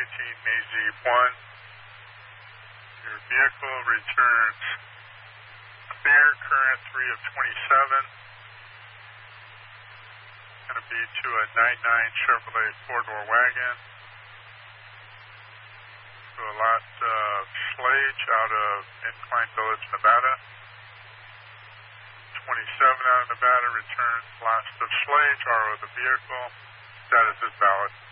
Mazy 1. Your vehicle returns clear, current 3 of 27. Going to be to a 99 Chevrolet four-door wagon. To a lot of Slage out of Incline Village, Nevada. 27 out of Nevada returns last of Slage, RO the vehicle. Status is valid.